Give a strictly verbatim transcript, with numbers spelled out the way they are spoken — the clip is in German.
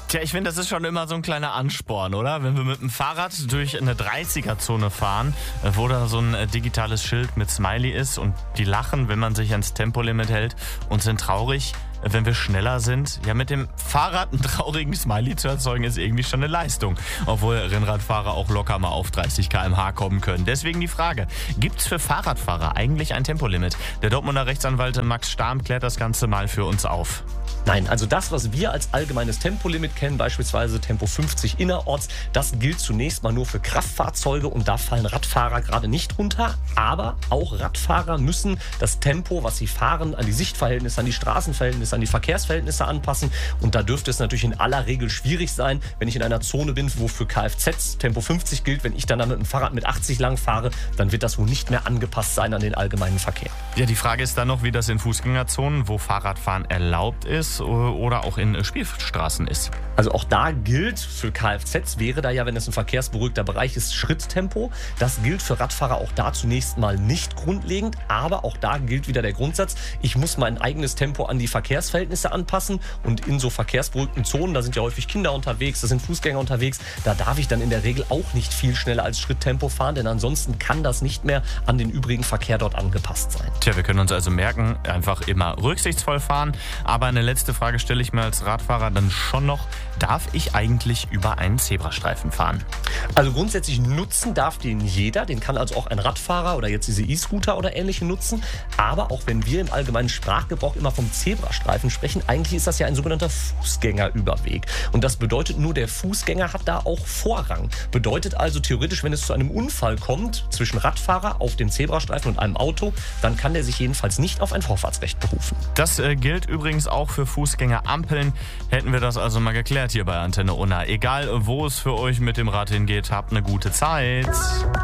Tja, ich finde, das ist schon immer so ein kleiner Ansporn, oder? Wenn wir mit dem Fahrrad durch eine dreißiger-Zone fahren, wo da so ein äh, digitales Schild mit Smiley ist und die lachen, wenn man sich ans Tempolimit hält und sind traurig, wenn wir schneller sind. Ja, mit dem Fahrrad einen traurigen Smiley zu erzeugen, ist irgendwie schon eine Leistung. Obwohl Rennradfahrer auch locker mal auf dreißig Kilometer pro Stunde kommen können. Deswegen die Frage, gibt's für Fahrradfahrer eigentlich ein Tempolimit? Der Dortmunder Rechtsanwalt Max Stamm klärt das Ganze mal für uns auf. Nein, also das, was wir als allgemeines Tempolimit kennen, beispielsweise Tempo fünfzig innerorts, das gilt zunächst mal nur für Kraftfahrzeuge und da fallen Radfahrer gerade nicht runter. Aber auch Radfahrer müssen das Tempo, was sie fahren, an die Sichtverhältnisse, an die Straßenverhältnisse, an die Verkehrsverhältnisse anpassen. Und da dürfte es natürlich in aller Regel schwierig sein, wenn ich in einer Zone bin, wo für Kfz Tempo fünfzig gilt. Wenn ich dann mit dem Fahrrad mit achtzig lang fahre, dann wird das wohl nicht mehr angepasst sein an den allgemeinen Verkehr. Ja, die Frage ist dann noch, wie das in Fußgängerzonen, wo Fahrradfahren erlaubt ist, oder auch in Spielstraßen ist. Also auch da gilt, für Kfz wäre da ja, wenn es ein verkehrsberuhigter Bereich ist, Schritttempo. Das gilt für Radfahrer auch da zunächst mal nicht grundlegend, aber auch da gilt wieder der Grundsatz, ich muss mein eigenes Tempo an die Verkehrsverhältnisse anpassen und in so verkehrsberuhigten Zonen, da sind ja häufig Kinder unterwegs, da sind Fußgänger unterwegs, da darf ich dann in der Regel auch nicht viel schneller als Schritttempo fahren, denn ansonsten kann das nicht mehr an den übrigen Verkehr dort angepasst sein. Tja, wir können uns also merken, einfach immer rücksichtsvoll fahren, aber eine letzte Frage stelle ich mir als Radfahrer dann schon noch, darf ich eigentlich über einen Zebrastreifen fahren? Also grundsätzlich nutzen darf den jeder, den kann also auch ein Radfahrer oder jetzt diese E-Scooter oder ähnliche nutzen, aber auch wenn wir im allgemeinen Sprachgebrauch immer vom Zebrastreifen sprechen, eigentlich ist das ja ein sogenannter Fußgängerüberweg und das bedeutet nur, der Fußgänger hat da auch Vorrang. Bedeutet also theoretisch, wenn es zu einem Unfall kommt zwischen Radfahrer auf dem Zebrastreifen und einem Auto, dann kann der sich jedenfalls nicht auf ein Vorfahrtsrecht berufen. Das äh, gilt übrigens auch für Fußgängerampeln. Hätten wir das also mal geklärt hier bei Antenne Unna. Egal, wo es für euch mit dem Rad hingeht, habt eine gute Zeit.